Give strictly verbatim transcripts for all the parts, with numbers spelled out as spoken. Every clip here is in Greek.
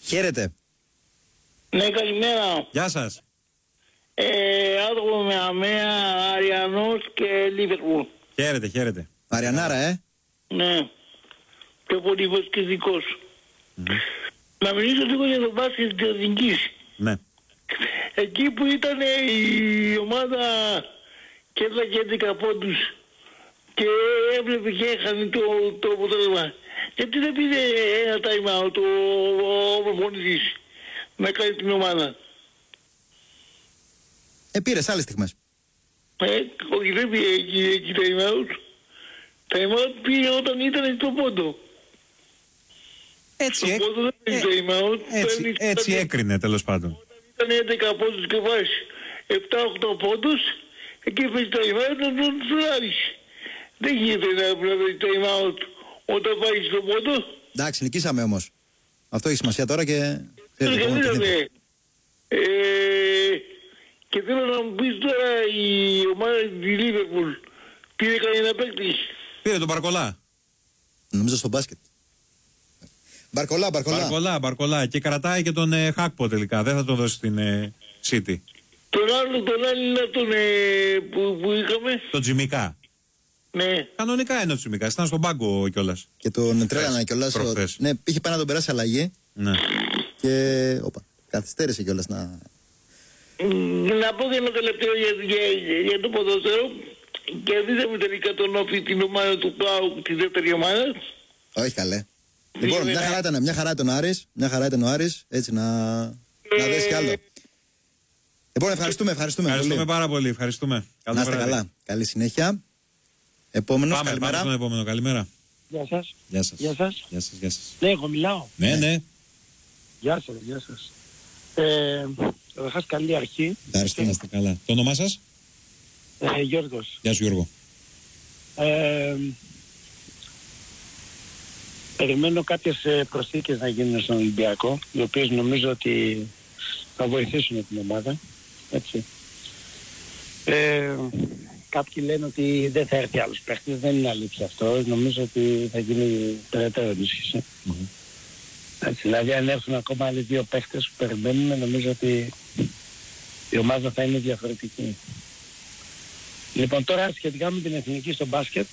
Χαίρετε. Ναι, καλημέρα. Γεια σας. Ε, άτομο με αμαία, Αριανός και Λίβερπουλ. Χαίρετε, χαίρετε. Αριανάρα, ε. Ναι. Πιο πολύ βοσκητικός. Mm-hmm. Να μιλήσω λίγο για τον μπάσκετ της Εθνικής. Ναι. Εκεί που ήταν η ομάδα και έδωκε έντεκα πόντους και έβλεπε και έχανε το, το αποτέλεσμα. Γιατί δεν πήρε ένα time out ο προπονητής να κάνει την ομάδα. Ε, πήρε σε άλλες στιγμές. Ε, όχι, δεν πήρε εκεί, εκεί time out. Time out πήρε όταν ήταν στο πόντο. Έτσι, στο πόντο δεν πήρε ε, time out. έτσι, πήρε, έτσι ήταν, έκρινε τέλος πάντων. Όταν ήταν έντεκα πόντους και βάζει επτά οκτώ πόντους, εκεί πήρε time out να τον φράρεις. Δεν γίνεται να βρει time out όταν πάει στο πόντο. Εντάξει, νικήσαμε όμως. Αυτό έχει σημασία τώρα και... Νικήσαμε. Ε, και θέλω να μου πεις τώρα η ομάδα της Λίβερπουλ πήρε κανένα παίκτη. Πήρε τον Μπαρκολά. Νομίζω στο μπάσκετ. Μπαρκολά, Μπαρκολά. Μπαρκολά, Μπαρκολά. Και κρατάει και τον ε, Χάκπο τελικά. Δεν θα τον δώσει στην ε, City. Τον άλλο, τον άλλο τον, ε, που, που είχαμε. Τον Τζιμικά. Ναι. Κανονικά είναι ο Τσιμικά, ήταν στον πάγκο κιόλας. Και τον τρέλανα κιόλας. Ο... Ναι, είχε πάει να τον περάσει αλλαγή. Ναι. Και. Οπα, καθυστέρησε κιόλας να. Να πω και ένα τελευταίο για, για, για το ποδόσφαιρο. Κερδίσαμε τελικά τον Όφη την ομάδα του ΠΑΟΚ τη δεύτερη ομάδα. Όχι καλέ. Λοιπόν, μια χαρά ήταν, μια χαρά ήταν ο Άρης. Μια χαρά ήταν ο Άρης. Έτσι να. Ε... να δες κι άλλο. Λοιπόν, ευχαριστούμε, ευχαριστούμε. Ευχαριστούμε πολύ. πάρα πολύ. Ευχαριστούμε. Να είστε καλά. Καλή συνέχεια. Επόμενος, πάμε, καλημέρα. Πάμε στον επόμενο, καλημέρα. Γεια σας. Γεια σας. Γεια σας. Γεια σας, γεια σας. Ναι, εγώ μιλάω. Ναι, ναι. Γεια σας, γεια σας. Ε, καταρχάς καλή αρχή. Ευχαριστούμε. Να είστε καλά. Το όνομά σας? Ε, Γιώργος. Γεια σου Γιώργο. Ε, περιμένω κάποιες προσθήκες να γίνουν στον Ολυμπιακό, οι οποίες νομίζω ότι θα βοηθήσουν την ομάδα. Έτσι. Ε, κάποιοι λένε ότι δεν θα έρθει άλλος παίχτης, δεν είναι αλήθεια αυτό. Νομίζω ότι θα γίνει περαιτέρω ενίσχυση. Mm-hmm. Έτσι, δηλαδή αν έρθουν ακόμα άλλοι δύο παίχτες που περιμένουμε, νομίζω ότι η ομάδα θα είναι διαφορετική. Λοιπόν, τώρα σχετικά με την εθνική στο μπάσκετ,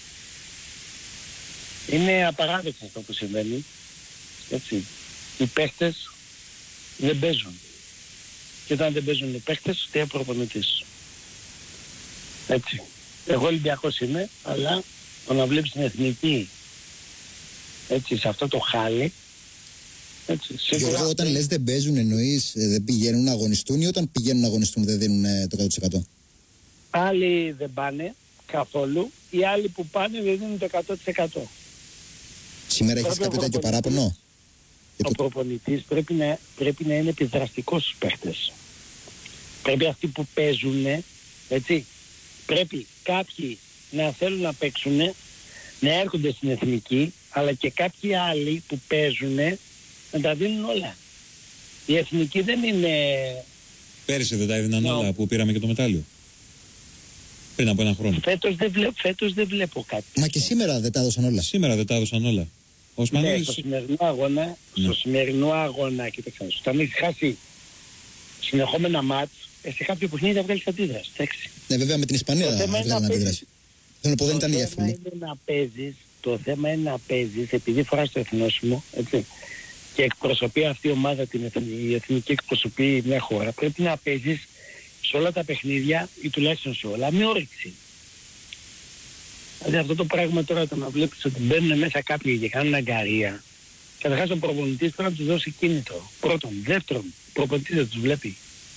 είναι απαράδεκτο αυτό που συμβαίνει. Έτσι. Οι παίχτες δεν παίζουν. Και όταν δεν παίζουν οι παίχτες, φταίει ο προπονητής. Έτσι. Εγώ Ολυμπιακός είμαι, αλλά το να βλέπεις την εθνική έτσι, σε αυτό το χάλι, έτσι, σίγουρα... Γιώργο, όταν λες δεν παίζουν, εννοείς ε, δεν πηγαίνουν να αγωνιστούν ή όταν πηγαίνουν να αγωνιστούν δεν δίνουν ε, το εκατό τοις εκατό? Άλλοι δεν πάνε καθόλου, οι άλλοι που πάνε δεν δίνουν το εκατό τοις εκατό. Σήμερα έχεις κάποιο τέτοιο παράπονο? Ο το... προπονητής πρέπει να, πρέπει να είναι επιδραστικός στους παίχτες. Πρέπει αυτοί που παίζουν, έτσι, πρέπει κάποιοι να θέλουν να παίξουν, να έρχονται στην εθνική, αλλά και κάποιοι άλλοι που παίζουν να τα δίνουν όλα. Η εθνική δεν είναι... Πέρυσι δεν τα έδιναν no. όλα που πήραμε και το μετάλλιο. Πριν από ένα χρόνο. Φέτος δεν, βλέπω, φέτος δεν βλέπω κάτι. Μα και σήμερα δεν τα έδωσαν όλα. Σήμερα δεν τα έδωσαν όλα. Ο ναι, στο σημερινό αγώνα, ναι. στο σημερινό αγώνα, κοίταξε, όταν έχεις χάσει συνεχόμενα μάτς, σε κάποιο παιχνίδι θα βγάλεις αντίδραση. Ναι, βέβαια με την Ισπανία θα βγάλουν αντίδραση. Θέλω να πω δεν ήταν η εύκολη. Το θέμα είναι να παίζεις, επειδή φοράς το εθνόσημο, έτσι, και εκπροσωπεί αυτή η ομάδα, την εθνική, η εθνική εκπροσωπεί μια χώρα, πρέπει να παίζεις σε όλα τα παιχνίδια ή τουλάχιστον σε όλα, με όρεξη. Δηλαδή αυτό το πράγμα τώρα το να βλέπεις ότι μπαίνουν μέσα κάποιοι και κάνουν αγκαρία. Καταρχάς ο προπονητής πρέπει να τους δώσει κίνητρο. Πρώτον. Δεύτερον, ο προπονητής δεν τους βλέπει.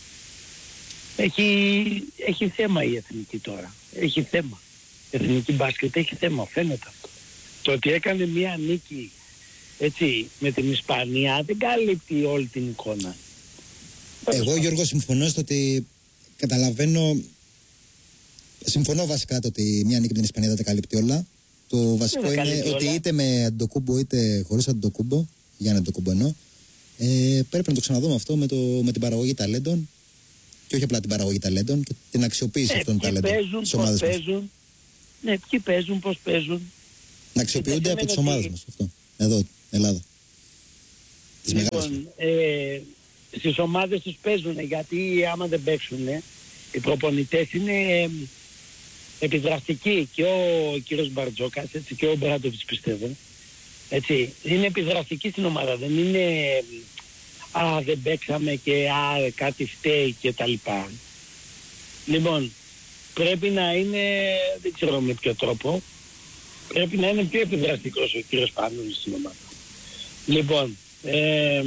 Έχει, έχει θέμα η εθνική τώρα. Έχει θέμα. Η εθνική μπάσκετ έχει θέμα, φαίνεται αυτό. Το ότι έκανε μια νίκη έτσι με την Ισπανία δεν καλύπτει όλη την εικόνα. Εγώ Γιώργο συμφωνώ στο ότι καταλαβαίνω, συμφωνώ βασικά το ότι μια νίκη με την Ισπανία δεν τα καλύπτει όλα. Το βασικό είναι ότι όλα. Είτε με Αντοκούμπο είτε χωρίς Αντοκούμπο, για να Αντοκούμπο εννοώ, ε, πρέπει να το ξαναδούμε αυτό με, το, με την παραγωγή ταλέντων και όχι απλά την παραγωγή ταλέντων και την αξιοποίηση ε, αυτών των ταλέντων. Παίζουν, πώς παίζουν, ναι, ποιοι παίζουν, πώς παίζουν. Να αξιοποιούνται από τις ομάδες μας αυτό, εδώ, Ελλάδα. Τις μεγάλες. Λοιπόν, ε, στις ομάδες τους παίζουν, γιατί άμα δεν παίξουν, οι προπονητές είναι ε, επιδραστικοί, και ο κύριος Μπαρτζόκας, έτσι, και ο Μπράντοβιτς πιστεύω. Έτσι, είναι επιδραστικοί στην ομάδα, δεν είναι α, δεν παίξαμε και α, κάτι φταίει και τα λοιπά. Λοιπόν, πρέπει να είναι, δεν ξέρω με ποιο τρόπο, πρέπει να είναι πιο επιδραστικός ο κύριος Πανούλης στην ομάδα. Λοιπόν, ε,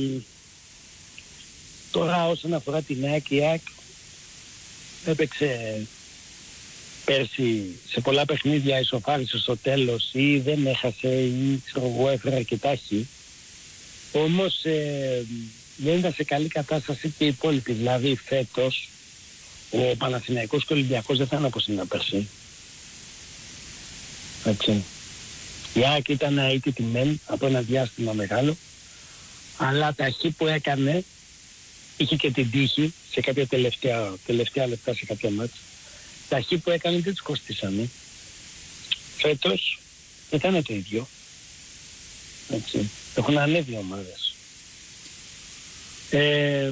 τώρα όσον αφορά την ΑΕΚ, η ΑΕΚ έπαιξε πέρσι σε πολλά παιχνίδια, ισοφάρισε στο τέλος ή δεν έχασε ή ξέρω εγώ έφερε αρκετά χ. Όμως ε, δεν ήταν σε καλή κατάσταση και οι υπόλοιποι. Δηλαδή φέτος ο Παναθηναϊκός και ο Ολυμπιακός δεν θα είναι όπως είναι πέρσι. Έτσι. Η ΑΕΚ ήταν αίτητη μεν από ένα διάστημα μεγάλο, αλλά τα χ που έκανε είχε και την τύχη σε κάποια τελευταία, τελευταία λεπτά σε κάποια μάτια. Τα χ που έκανε δεν τις κοστίσανε. Φέτος δεν θα είναι το ίδιο. Έτσι. Έχουν ανέβει ομάδες. Ε,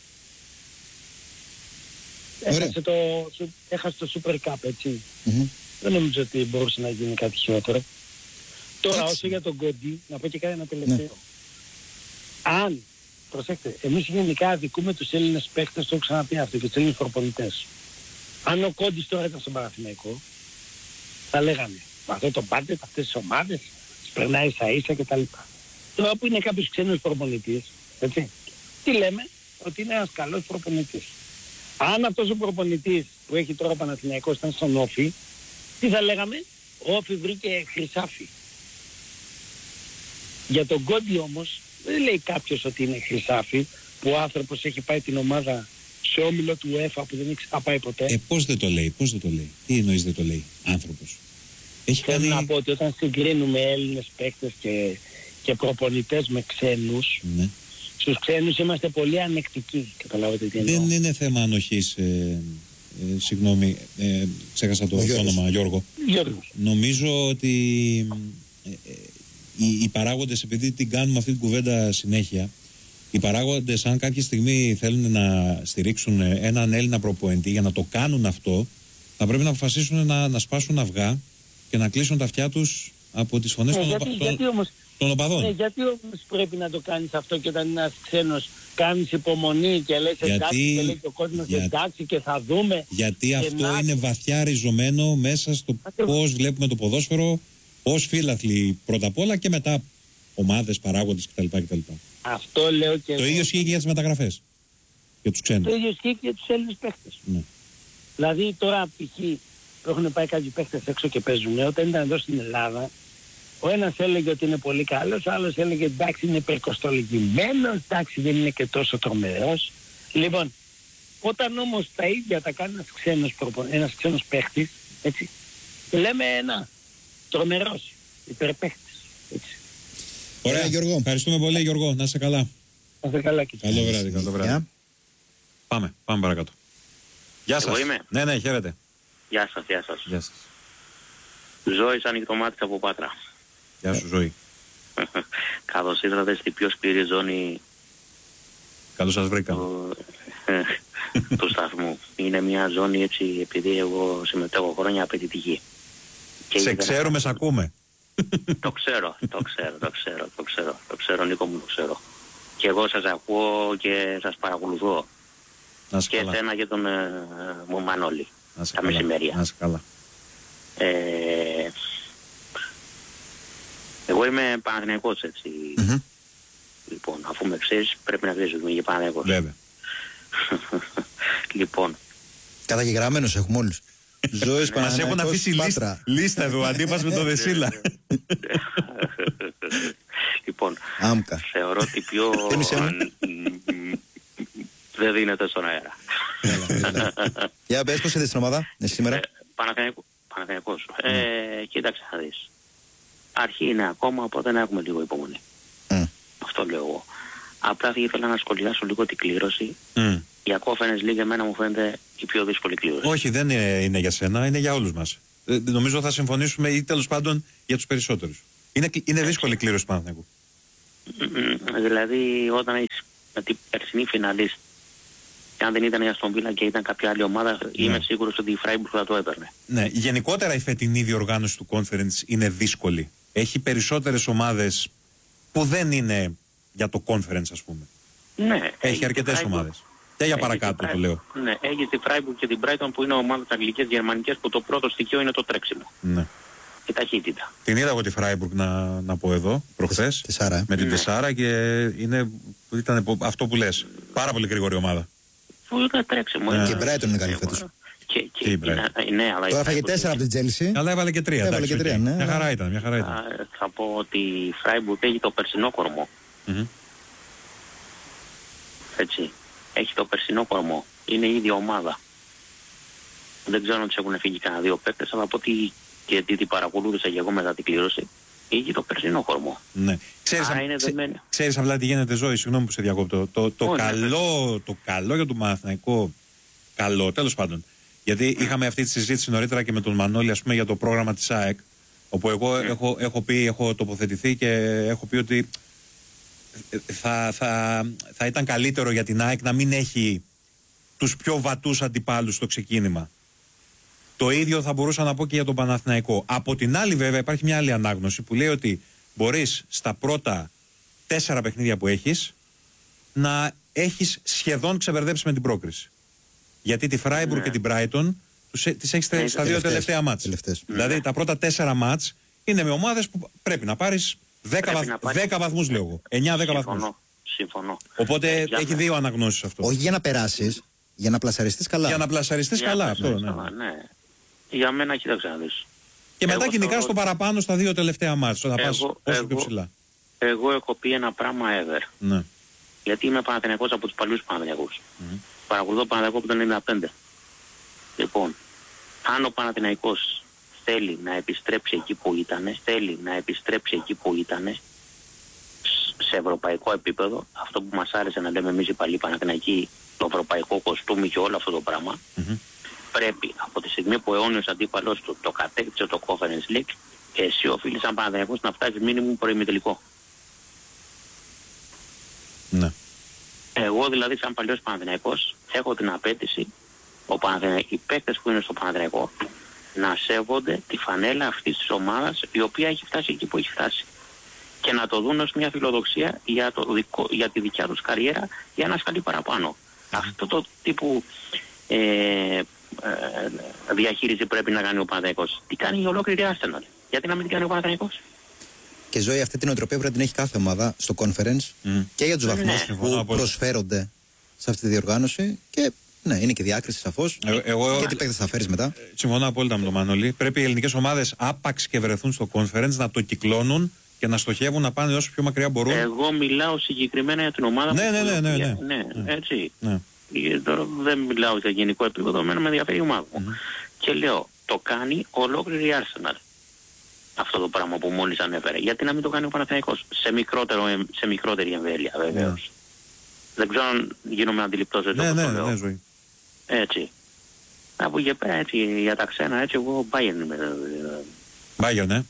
έχασε, το, έχασε το Super Cup, έτσι. Mm-hmm. Δεν νομίζω ότι μπορούσε να γίνει κάτι χειρότερο. Τώρα όσο για τον Κόντι, να πω και κάτι ένα τελευταίο. Ναι. Αν, προσέξτε, εμείς γενικά αδικούμε τους Έλληνες παίκτες, το έχω ξαναπεί αυτό, και τους Έλληνες προπονητές. Αν ο Κόντις τώρα ήταν στον Παναθηναϊκό, θα λέγανε, με αυτό το μπάντετ, αυτές τις ομάδες, τις περνάει ίσα ίσα κτλ. Τώρα που είναι κάποιος ξένος προπονητής, έτσι, τι λέμε, ότι είναι ένας καλός προπονητής. Αν αυτός ο προπονητής που έχει τώρα ο Παναθηναϊκός ήταν στον Όφη, τι θα λέγαμε, ο Όφη βρήκε χρυσάφι. Για τον Κόντι όμως, δεν λέει κάποιος ότι είναι χρυσάφι, που ο άνθρωπος έχει πάει την ομάδα σε όμιλο του UEFA που δεν έχει ξαναπάει ποτέ. Ε, πώς δεν το λέει, πώς δεν το λέει. Τι εννοείς δεν το λέει, άνθρωπος. Έχει Θέλω κάνει... να πω ότι όταν συγκρίνουμε Έλληνες παίκτες και, και προπονητές με ξένους, ναι. Στους ξένους είμαστε πολύ ανεκτικοί. Καταλάβετε τι εννοώ. Δεν είναι θέμα ανοχής. Ε, ε, συγγνώμη, ε, ξέχασα το όνομα, Γιώργο. Γιώργος. Νομίζω ότι ε, ε, οι, οι παράγοντες, επειδή την κάνουμε αυτή την κουβέντα συνέχεια, οι παράγοντες, αν κάποια στιγμή θέλουν να στηρίξουν έναν Έλληνα προπονητή, για να το κάνουν αυτό, θα πρέπει να αποφασίσουν να, να σπάσουν αυγά και να κλείσουν τα αυτιά τους από τις φωνές ε, των, γιατί, οπα... γιατί όμως, των οπαδών. Ε, γιατί όμως πρέπει να το κάνεις αυτό, και όταν ένας ξένος κάνεις υπομονή και λες γιατί, εντάξει και λέει και ο κόσμος για... εντάξει και θα δούμε. Γιατί αυτό να... είναι βαθιά ριζωμένο μέσα στο πώς βλέπουμε το ποδόσφαιρο, ως φίλαθλοι πρώτα απ' όλα και μετά ομάδες, παράγοντες κτλ. κτλ. Αυτό λέω και το εγώ. ίδιο ισχύει και για τις μεταγραφές. Για τους ξένους. Το ίδιο ισχύει και για τους Έλληνες παίχτες. Ναι. Δηλαδή τώρα π.χ. που έχουν πάει κάποιοι παίχτες έξω και παίζουν, όταν ήταν εδώ στην Ελλάδα, ο ένας έλεγε ότι είναι πολύ καλός, ο άλλος έλεγε εντάξει είναι υπερκοστολογημένος, εντάξει δεν είναι και τόσο τρομερός. Λοιπόν, όταν όμως τα ίδια τα κάνει ένας ξένος, ένας ξένος παίχτης, έτσι, λέμε ένα τρομερός, υπερπαίχτης, έτσι. Ωραία, Γιώργο. Ευχαριστούμε πολύ, Γιώργο. Να είσαι καλά. Να είσαι καλά και καλό βράδυ, καλό βράδυ. Πάμε, πάμε παρακάτω. Γεια σας. Εγώ είμαι. Ναι, ναι, χαίρετε. Γεια σας, γεια σας. Γεια σας. Ζώης Ανοιχτομάτης από Πάτρα. Γεια σου, Ζωή. Καλώς ήρθατε στη πιο σκληρή ζώνη. Καλώς σας βρήκα. του, του σταθμού. Είναι μια ζώνη έτσι, επειδή εγώ συμμετέχω χρόνια απαιτητική. Και σε ξέρουμε, σε ακούμε. Το ξέρω, το ξέρω, το ξέρω, το ξέρω, το ξέρω, Νίκο μου, το ξέρω. Και εγώ σας ακούω και σας παρακολουθώ. Να σε και καλά. εσένα και τον ε, μου Μανώλη. Να σε τα καλά. μεσημέρια. Να σε καλά. Ε, εγώ είμαι Παναθηναϊκός, έτσι. Mm-hmm. Λοιπόν, αφού με ξέρεις, πρέπει να ξέρεις ότι είμαι και Παναθηναϊκός. Βέβαια. Λοιπόν. Καταγεγραμμένος έχουμε όλους. Ζώης Παναθηναϊκός. Μας έχουν αφήσει λίστα, λίστα εδώ, αντίπας με το Δεσίλα. Λοιπόν, Άμκα. θεωρώ ότι πιο... δεν δίνεται στον αέρα. Για πες πώς είδες την ομάδα σήμερα. Παναθηναϊκός. Κοίταξε να δεις. Αρχή είναι ακόμα, οπότε να έχουμε λίγο υπομονή. Αυτό λέω εγώ. Απλά θα ήθελα να σχολιάσω λίγο την κλήρωση. Η Ακόφενες Λίγκ εμένα μου φαίνεται η πιο δύσκολη κλήρωση. Όχι, δεν είναι, είναι για σένα, είναι για όλους μας. Ε, νομίζω θα συμφωνήσουμε ή τέλος πάντων για τους περισσότερους. Είναι, είναι δύσκολη κλήρωση του Παναθηναϊκού. Δηλαδή όταν έχεις με την περσινή φιναλίστ, και αν δεν ήταν η Αστον Βίλα και ήταν κάποια άλλη ομάδα, ναι. είμαι σίγουρος ότι η Φράιμπουργκ θα το έπαιρνε. Ναι, γενικότερα η φετινή διοργάνωση του Conference είναι δύσκολη. Έχει περισσότερες ομάδες που δεν είναι για το Conference, ας πούμε. Ναι. Έχει αρκετές ομάδες. Και για παρακάτω το λέω. Ναι, έχει τη Φράιμπουργκ και την Brighton που είναι ομάδες αγγλικές γερμανικές που το πρώτο στοιχείο είναι το τρέξιμο. Ναι. Η ταχύτητα. Την είδα εγώ τη Φράιμπουργκ να, να πω εδώ προχθές. Τεσάρα. Με την ναι. Τεσάρα και είναι, ήταν αυτό που λες. Πάρα πολύ γρήγορη ομάδα. Που είναι τρέξιμο. Ναι. Και η Brighton είναι καλή φέτος. Και, και, και η Brighton. Ναι, αλλά τώρα φάγε τέσσερα από την Chelsea. Αλλά έβαλε και τρία. Έβαλε και τρία, ναι. Μια χαρά ήταν. Μια χαρά ήταν. Θα, θα πω ότι η Φράιμπουργκ έχει το περσινό κορμό. Mm-hmm. Έτσι. Έχει το περσινό κορμό. Είναι η ίδια ομάδα. Δεν ξέρω αν τους έχουν φύγει κανένα δύο παίκτες, αλλά από ό,τι και τι παρακολούθησα και εγώ μετά την κλήρωση, είχε το περσινό κορμό. Ναι. Ξέρεις, Άρα είναι ξέ, δεμένη. ξέρεις απλά τι γίνεται, Ζωή, συγγνώμη που σε διακόπτω. Το, το, Όχι, καλό, ναι. το καλό για τον Παναθηναϊκό, καλό, τέλος πάντων. Γιατί είχαμε αυτή τη συζήτηση νωρίτερα και με τον Μανώλη, ας πούμε, για το πρόγραμμα της ΑΕΚ, όπου εγώ mm. έχω, έχω πει, έχω τοποθετηθεί και έχω πει ότι θα, θα, θα ήταν καλύτερο για την ΑΕΚ να μην έχει τους πιο βατούς αντιπάλους στο ξεκίνημα. Το ίδιο θα μπορούσα να πω και για τον Παναθηναϊκό. Από την άλλη, βέβαια, υπάρχει μια άλλη ανάγνωση που λέει ότι μπορείς στα πρώτα τέσσερα παιχνίδια που έχεις να έχεις σχεδόν ξεμπερδέψει με την πρόκριση. Γιατί τη Φράιμπουργκ ναι. και την Brighton τις έχεις ναι, στα δύο τελευταία μάτς. Τελευταίες. Δηλαδή ναι. τα πρώτα τέσσερα μάτς είναι με ομάδες που πρέπει να πάρεις δέκα, βαθ... δέκα βαθμούς, λέω εγώ. εννιά δέκα βαθμούς. Συμφωνώ. Οπότε ε, έχει δύο αναγνώσεις αυτό. Όχι για να περάσεις, για να πλασαριστείς καλά. Για να πλασαριστείς καλά, να αυτό. Ναι. ναι. Για μένα, κοίταξε να δεις. Και εγώ μετά κυνηγάς στο παραπάνω στα δύο τελευταία μάτς, όταν πας όσο πιο ψηλά. Εγώ έχω πει ένα πράγμα ever. Ναι. Γιατί είμαι Παναθηναϊκός από τους παλιούς Παναθηναϊκούς. Mm. Παρακολουθώ Παναθηναϊκό από το ενενήντα πέντε. Λοιπόν, αν ο Παναθηναϊκός θέλει να επιστρέψει εκεί που ήταν, θέλει να επιστρέψει εκεί που ήταν, σε ευρωπαϊκό επίπεδο, αυτό που μας άρεσε να λέμε εμείς οι παλιοί Παναθηναϊκοί, το ευρωπαϊκό κοστούμι και όλο αυτό το πράγμα, mm-hmm. πρέπει από τη στιγμή που ο αιώνιος αντίπαλος του το κατέκτησε το Conference League, και εσύ οφείλεις σαν Παναθηναϊκός να φτάσεις μήνυμου προημιτελικό. Ναι. Εγώ δηλαδή σαν παλιός Παναθηναϊκός έχω την απέτηση ο Παναθηναϊκ... οι παίκτες που είναι στο Παναθηναϊκό να σέβονται τη φανέλα αυτής της ομάδας η οποία έχει φτάσει εκεί που έχει φτάσει. Και να το δουν ως μια φιλοδοξία για, το δικό, για τη δικιά τους καριέρα για ένα σκαλί παραπάνω. Mm. Αυτό το τύπου ε, ε, διαχείριση πρέπει να κάνει ο Παναθηναϊκός. Τι κάνει η ολόκληρη Arsenal. Γιατί να μην την κάνει ο Παναθηναϊκός. Και Ζωή, αυτή την οτροπία πρέπει να έχει κάθε ομάδα στο conference mm. και για τους βαθμούς ναι. που προσφέρονται σε αυτή τη διοργάνωση. Και ναι, είναι και διάκριση σαφώς. Ε, εγώ, και τι παίκτες θα φέρεις μετά. Συμφωνώ απόλυτα με τον Μανώλη. Πρέπει οι ελληνικές ομάδες άπαξ και βρεθούν στο conference να το κυκλώνουν και να στοχεύουν να πάνε όσο πιο μακριά μπορούν. Εγώ μιλάω συγκεκριμένα για την ομάδα ναι, που ναι, ναι, ναι, ναι, ναι. ναι, ναι. Έτσι. Ναι. Τώρα δεν μιλάω για γενικό επίπεδο, εμένα με ενδιαφέρει η ομάδα μου. Mm. Και λέω, το κάνει ολόκληρη η Arsenal. Αυτό το πράγμα που μόλις ανέφερε. Γιατί να μην το κάνει ο Παναθηναϊκός σε, σε μικρότερη εμβέλεια βεβαίως. Yeah. Δεν ξέρω αν γίνομαι αντιληπτός εδώ ναι, που ναι, το λέω. Ναι, Ζωή. Έτσι. Από εκεί πέρα έτσι για τα ξένα έτσι εγώ Bayern είμαι. Bayern, ναι.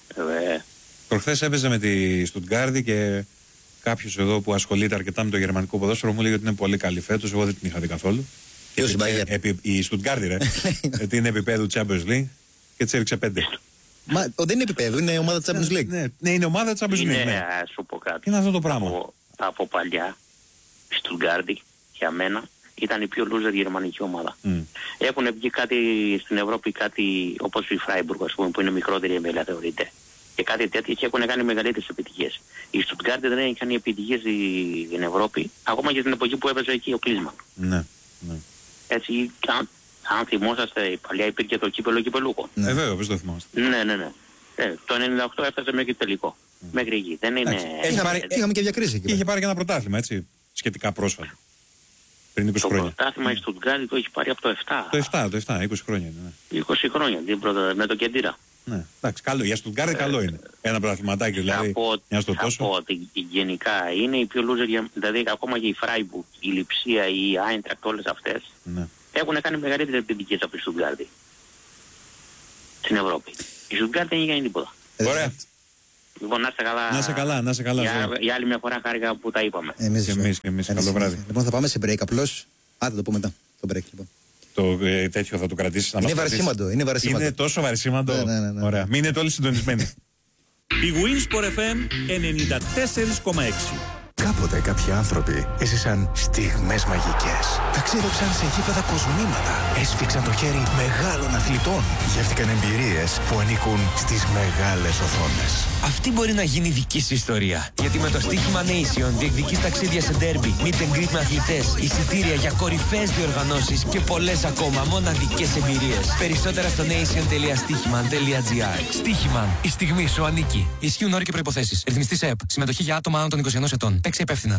Ε, Προχθές έπαιζε με τη Στουτγκάρδη και κάποιος εδώ που ασχολείται αρκετά με το γερμανικό ποδόσφαιρο μου λέει ότι είναι πολύ καλή φέτος. Εγώ δεν την είχα δει καθόλου. Ποιος η Bayern? Επί, η Στουτγκάρδη, ρε. Γιατί είναι επίπεδου Champions League και της έριξε πέντε. Μα δεν είναι επίπεδο, είναι ομάδα Champions League. Ναι, ναι, είναι ομάδα Champions League. Είναι, ναι. σου πω κάτι. Είναι αυτό το πράγμα. Από, από παλιά, η Στουτγκάρδη για μένα ήταν η πιο loser γερμανική ομάδα. Mm. Έχουν βγει κάτι στην Ευρώπη, κάτι όπως η Φράιμπουργκ, ας πούμε, που είναι μικρότερη εμβέλεια θεωρείται. Και κάτι τέτοιο και έχουν κάνει μεγαλύτερες επιτυχίες. Η Στουτγκάρδη δεν έχει κάνει επιτυχίες στην Ευρώπη, ακόμα και στην εποχή που έπαιζε εκεί ο Κλίσμαν. Ναι, ναι. Έτσι, αν, αν θυμόσαστε, παλιά υπήρχε το κύπελο κυπελούκο. Ναι, ε, βέβαια, πώς το θυμάστε. Ναι, ναι, ναι. Ε, το ενενήντα οκτώ έφτασε μέχρι τελικό. Mm. Μέχρι εκεί. Δεν είναι... Είχαμε, είχαμε και διακρίσεις εκεί. Και είχε πάρει και ένα πρωτάθλημα, έτσι, σχετικά πρόσφατα. Πριν είκοσι χρόνια. Το πρωτάθλημα η Στουτγκάρδη το έχει πάρει από το επτά. Το επτά, το επτά, είκοσι χρόνια είναι. Ναι. είκοσι χρόνια, την πρώτα, με το Κεντήρα. Ναι, εντάξει, καλό. Για Στουτγκάρδη καλό είναι. Ένα πρωταθληματάκι δηλαδή. Μια στο τόσο. Θα πω ότι γενικά είναι η πιο loser, δηλαδή ακόμα και η Φράιμπουργκ, η Λειψία, η Άιντρακτ, όλες αυτές ναι. έχουν κάνει μεγαλύτερες επιτυχίες από τη Στουτγκάρδη στην Ευρώπη. Η Στουτγκάρδη δεν έχει κάνει τίποτα. Ωραία. Λοιπόν, να είστε καλά. Να είστε καλά, να είστε καλά. Για, για άλλη μια φορά χάρηκα που τα είπαμε. Εμείς, και εμείς, και εμείς. Καλό βράδυ. Λοιπόν, θα πάμε σε break απλώς. Α, θα το πω μετά. Το break, λοιπόν. Το ε, τέτοιο θα το κρατήσεις. Είναι βαρσίμαντο. Είναι, είναι τόσο βαρσίμαντο. Ναι, ναι, ναι, ναι. Ωραία. Μείνετε όλοι συντονισμένοι. Η Winsport εφ εμ ενενήντα τέσσερα κόμμα έξι. Κάποτε κάποιοι άνθρωποι έζησαν στιγμές μαγικές. Ταξίδεψαν σε γήπεδα κοσμήματα. Έσφιξαν το χέρι μεγάλων αθλητών. Γεύτηκαν εμπειρίες που ανήκουν στις μεγάλες οθόνες. Αυτή μπορεί να γίνει δική σου ιστορία. Γιατί με το στοίχημα Nation διεκδικείς ταξίδια σε ντέρμπι, meet and greet με αθλητές, εισιτήρια για κορυφαίες διοργανώσεις και πολλές ακόμα μοναδικές εμπειρίες. Περισσότερα στο nation τελεία στοίχημαν τελεία gr. Στοίχημαν. Η στιγμή σου ανήκει. Ισχύουν όροι και προϋποθέσεις. Ρυθμιστής ΕΕΠ. Συμμετοχή για άτομα άνω των είκοσι ενός ετών. Παίξε υπεύθυνα.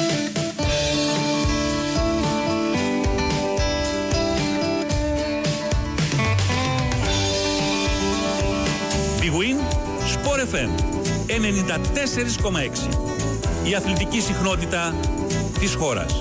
Big Win Sport εφ εμ ενενήντα τέσσερα κόμμα έξι. Η αθλητική συχνότητα της χώρας.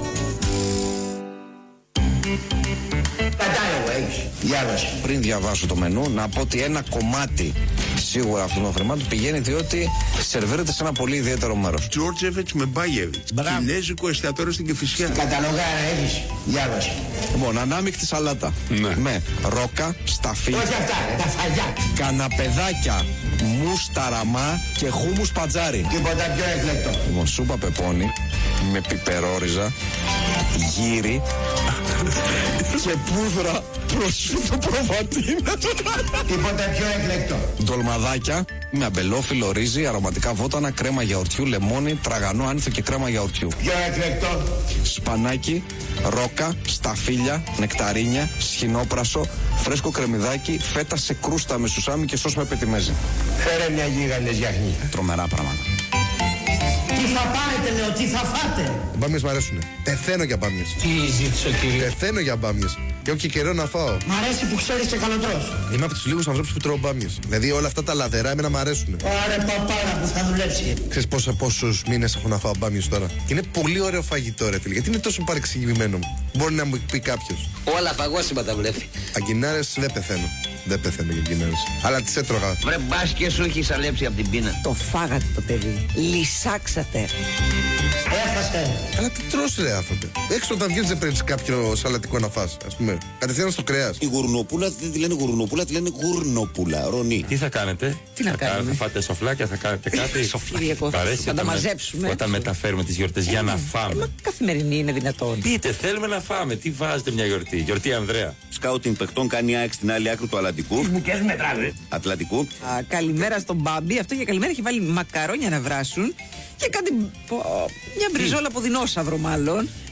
Κατάλογο έχεις. Διάβασε. Πριν διαβάσω το μενού, να πω ότι ένα κομμάτι σίγουρα αυτών των χρημάτων πηγαίνει διότι σερβίρεται σε ένα πολύ ιδιαίτερο μέρος. Τζόρτζεβιτς με Μπάγεβιτς. Κινέζικο εστιατόριο στην Κηφισιά. Καταλογάρα έχεις. Διάβασε. Λοιπόν, ανάμεικτη σαλάτα. Ναι. Με ρόκα, σταφί. Όχι αυτά, τα φαγιά. Καναπεδάκια, μουσταραμά και χούμους πατζάρι. Τίποτα πιο εκλεκτό. Λοιπόν, σούπα πεπόνι με πιπερόριζα, γύρι και πούδρα προσφύτω προβατίνα. Τίποτα πιο εκλεκτό. Ντολμαδάκια με αμπελόφυλλο, ρύζι, αρωματικά βότανα, κρέμα γιαουρτιού, λεμόνι, τραγανό άνηθο και κρέμα γιαουρτιού. Πιο εκλεκτό. Σπανάκι, ρόκα, σταφύλια, νεκταρίνια, σχοινόπρασο, φρέσκο κρεμμυδάκι, φέτα σε κρούστα με σουσάμι και σως με πετιμέζι. Φέρε μια γίγαντες γιαχνή. Τρομερά πράγματα. Τι θα πάρετε, λέω, τι θα φάτε. Οι μπάμιες μ' αρέσουνε. Πεθαίνω για μπάμιες. Τι ζήτησε ο κύριος. Πεθαίνω για μπάμιες. Και έχω και καιρό να φάω. Μ' αρέσει που ξέρεις και καλοτρός. Είμαι από τους λίγους ανθρώπους που τρώω μπάμιες. Δηλαδή όλα αυτά τα λαδερά εμένα μ' αρέσουνε. Άρε παπάρα που θα δουλέψει. Ξέρεις πόσα, πόσους μήνες έχω να φάω μπάμιες τώρα. Και είναι πολύ ωραίο φαγητό, ρε φίλε. Γιατί είναι τόσο παρεξηγημένο μου. Μπορεί να μου πει κάποιος. Όλα φαγόσιμα τα βλέπει. Αγκινάρες δεν πεθαίνω. Δεν πεθαίνω για αγκινάρες. Αλλά τις έτρωγα. Βρε μπας και σου έχει σαλέψει από την πείνα. Το φάγατε το παιδί. Λυσάξατε. Έχασε. Αλλά τι τρως ρε άνθρωπε. Έξω όταν βγαίνεις δεν παίρνεις κάποιο σαλατικό να φας. Ας πούμε. Κατευθείαν στο κρέας. Η γουρνοπούλα δεν τη λένε γουρνοπούλα, τη λένε γουρνοπούλα. Ρονί. Τι θα κάνετε. Τι να θα κάνουμε. Θα φάτε σοφλάκια, θα κάνετε κάτι. Σοφλάκια. Θα τα μαζέψουμε. Όταν μεταφέρουμε τις γιορτές για να φάμε. Μα καθημερινή είναι δυνατόν. Πείτε, θέλουμε να φάμε. Τι βάζετε μια γιορτή. Γιορτή Ανδρέα. Σκάουτινγκ παιχτών κάνει ΑΕΚ στην άλλη άκρη του Ατλαντικού. Τις μπουκές μετράνε. Ατλαντικού. Α, καλημέρα στον Μπάμπη. Αυτό για καλημέρα έχει βάλει μακαρόνια να βράσουν και κάτι. Πω, μια μπριζόλα από δεινόσαυρο μάλλον.